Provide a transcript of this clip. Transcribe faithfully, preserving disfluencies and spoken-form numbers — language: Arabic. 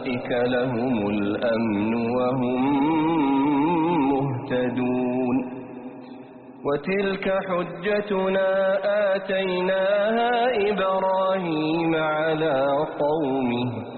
أولئك لهم الأمن وهم مهتدون وتلك حجتنا آتيناها إبراهيم على قومه